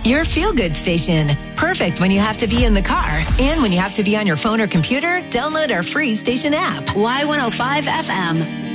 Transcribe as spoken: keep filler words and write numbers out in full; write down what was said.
Your feel-good station. Perfect when you have to be in the car and when you have to be on your phone or computer. Download our free station app. Y one oh five F M.